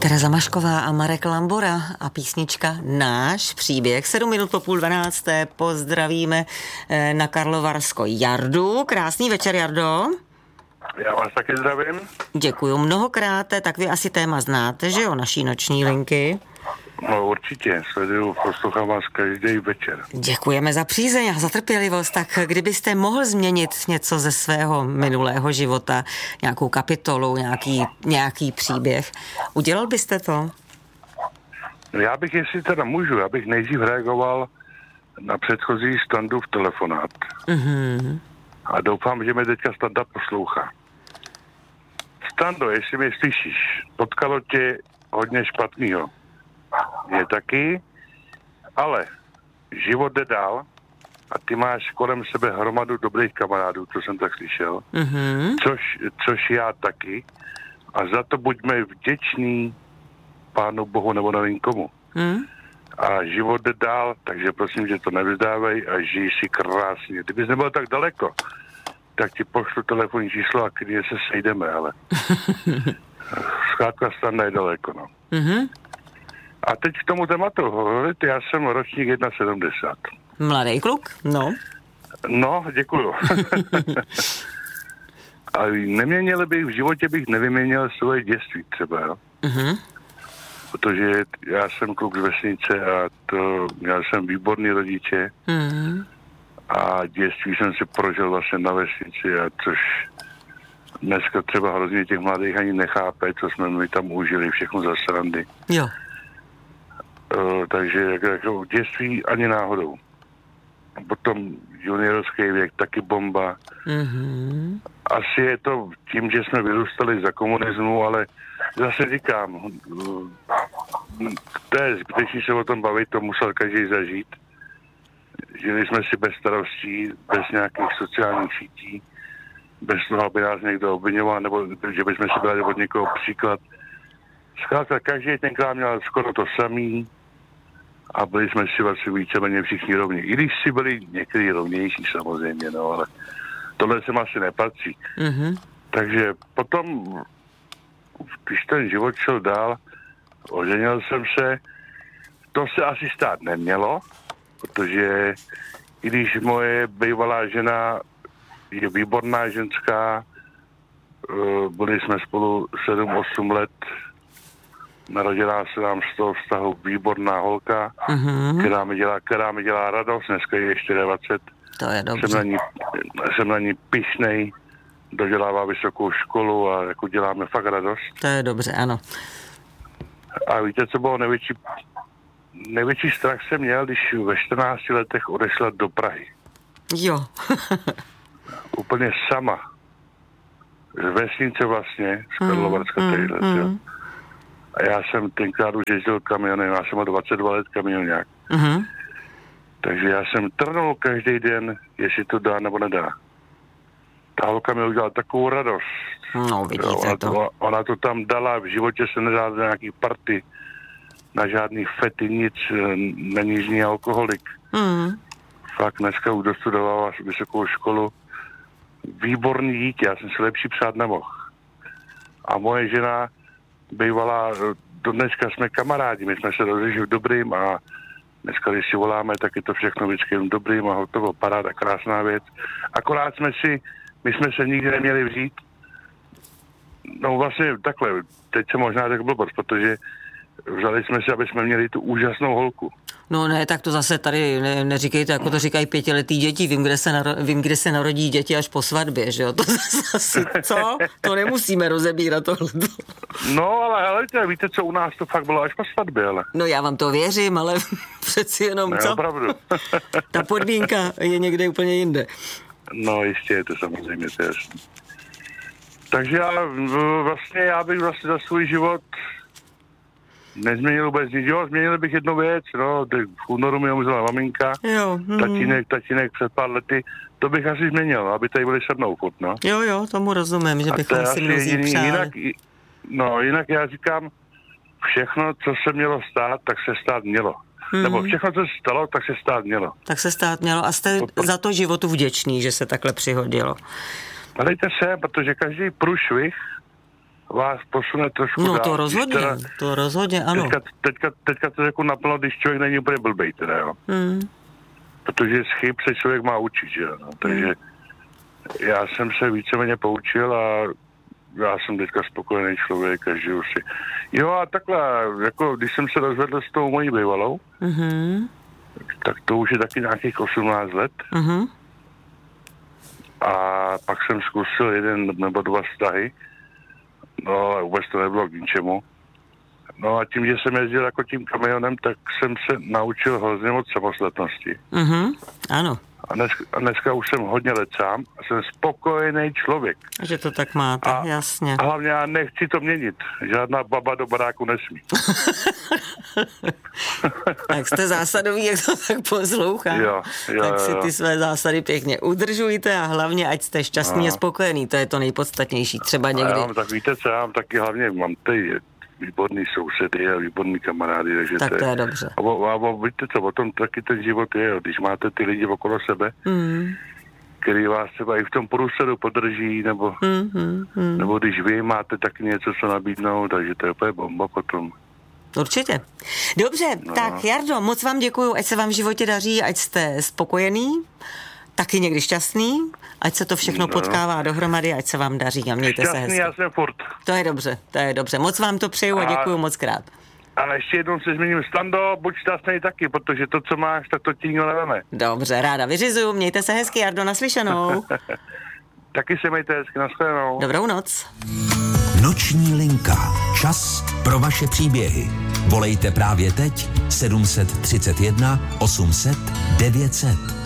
Tereza Mašková a Marek Lambora a písnička Náš příběh. 7 minut po 11:30 pozdravíme na Karlovarsko Jardu. Krásný večer, Jardo. Já vás taky zdravím. Děkuju mnohokrát, tak vy asi téma znáte, že jo, naší noční linky? No určitě, sleduju, poslouchám vás každý večer. Děkujeme za přízeň a za trpělivost. Tak kdybyste mohl změnit něco ze svého minulého života, nějakou kapitolu, nějaký příběh, udělal byste to? No já bych, jestli teda můžu, já bych nejdřív reagoval na předchozí Standu v telefonát. Mm-hmm. A doufám, že mě teďka Standa poslouchá. Stando, jestli mě slyšíš, potkalo tě hodně špatnýho. Je taky, ale život jde dál a ty máš kolem sebe hromadu dobrých kamarádů, to jsem tak slyšel, což já taky, a za to buďme vděční Pánu Bohu nebo nevím komu. A život jde dál, takže prosím, že to nevzdávej a žij si krásně. Kdybys nebyl tak daleko, tak ti pošlu telefonní číslo a kdy se sejdeme, ale zkrátka Standa je daleko, no. A teď k tomu tématu, já jsem ročník 1,70. Mladý kluk, no. No, děkuju. A neměnil bych, v životě bych nevyměnil svoje dětství třeba, jo. Protože já jsem kluk z vesnice a měl jsem výborný rodiče. A dětství jsem si prožil vlastně na vesnici, a což dneska třeba hrozně těch mladých ani nechápe, co jsme my tam užili, všechno za srandy. Jo. Takže jako dětství ani náhodou. Potom juniorský věk, taky bomba. Asi je to tím, že jsme vyrůstali za komunismu, ale zase říkám, to je zbytečný se o tom bavit, to musel každý zažít. Žili jsme si bez starostí, bez nějakých sociálních sítí, bez toho, aby nás někdo obviňoval, nebo že bychom si brali od někoho příklad. Zkrátka, každý tenkrát měl skoro to samý a byli jsme si vlastně víceméně všichni rovní. I když si byli některý rovnější samozřejmě, no, ale tohle se asi nepatří. Takže potom, když ten život šel dál, oženil jsem se, to se asi stát nemělo, protože i když moje bývalá žena je výborná ženská, byli jsme spolu 7-8 let, narodila se nám z toho vztahu výborná holka, která mi dělá radost, dneska je 24. To je dobře. Jsem na ní pyšnej, dodělává vysokou školu a jako děláme fakt radost. To je dobře, ano. A víte, co bylo největší strach jsem měl, když ve 14 letech odešla do Prahy. Jo. Úplně sama. Z vesnice vlastně, z Karlovarska jo. A já jsem tenkrát už jezdil kamionem, já jsem měl 22 let kamionák. Takže já jsem trnul každý den, jestli to dá nebo nedá. Ta holka mi udělala takovou radost. No, vidíte to. Ona to tam dala, v životě se nedá na nějaký party, na žádný fety, nic, není z ní alkoholik. Fakt dneska už dostudovala vysokou školu. Výborný dítě, já jsem si lepší přát nemohl. A moje žena bývala, do dneska jsme kamarádi, my jsme se rozešli v dobrým a dneska, když si voláme, tak je to všechno vždycky jen dobrým a hotovo, paráda, krásná věc. Akorát my jsme se nikdy neměli vzít. No vlastně takhle, teď se možná řekl blbost, protože vzali jsme si, aby jsme měli tu úžasnou holku. No ne, tak to zase tady neříkejte, jako to říkají 5letý děti. Vím, kde se narodí děti až po svatbě, že jo? To zase, co? To nemusíme rozebírat tohle. No, ale hele, víte, co u nás to fakt bylo až po svatbě, ale. No já vám to věřím, ale přeci jenom, ne, co? Opravdu. Ta podmínka je někde úplně jinde. No jistě je to samozřejmě, to je jasný. Takže já bych vlastně za svůj život nezměnil vůbec nic, jo, změnil bych jednu věc, no, v únoru mi umřela maminka, jo, tatínek před pár lety, to bych asi změnil, aby tady byli se mnou furt, no. Jo, tomu rozumím, že bychom si mnozí přáli. Jinak já říkám, všechno, co se mělo stát, tak se stát mělo. Nebo všechno, co se stalo, tak se stát mělo. Tak se stát mělo a jste za to životu vděčný, že se takhle přihodilo. Dejte se, protože každý průšvih vás posune trošku No dál. to rozhodně, ano. Teďka to jako naplno, když člověk není úplně blbej, teda, jo. Protože z chyb se člověk má učit, že jo. No. Takže já jsem se víceméně poučil a já jsem teďka spokojený člověk a žiju si. Jo a takhle, jako když jsem se rozvedl s tou mojí bývalou, tak to už je taky nějakých 18 let. A pak jsem zkusil 1 nebo 2 vztahy, no ale vůbec to nebylo k ničemu. No a tím, že jsem jezdil jako tím kamionem, tak jsem se naučil hrozně moc samostatnosti. Ano. A dneska už jsem hodně let sám a jsem spokojený člověk. Že to tak máte, jasně. A hlavně já nechci to měnit. Žádná baba do baráku nesmí. Tak jste zásadový, jak to tak poslouchá. Jo, tak si ty své zásady pěkně udržujte a hlavně, ať jste šťastný a spokojený. To je to nejpodstatnější. Třeba někdy. Tak víte co, já mám taky hlavně, mám tady výborný sousedy a výborný kamarády. Takže tak to je dobře. A víte co, o tom taky ten život je, když máte ty lidi okolo sebe, který vás třeba i v tom průsledu podrží, nebo když vy máte taky něco, co nabídnout, takže to je úplně bomba potom. Určitě. Dobře, tak Jardo, moc vám děkuju, ať se vám v životě daří, ať jste spokojený, taky někdy šťastný, ať se to všechno potkává dohromady, ať se vám daří a mějte se hezky. Já jsem furt. To je dobře. Moc vám to přeju a děkuju moc krát. Ale ještě jednou se zmíním, Stando, buď šťastný taky, protože to, co máš, tak to ti nikdo neveme. Dobře, ráda vyřizuju, mějte se hezky, Jardo, naslyšenou. Taky se mějte hezky, nashledanou. Dobrou noc. Noční linka. Čas pro vaše příběhy. Volejte právě teď 731 800 900.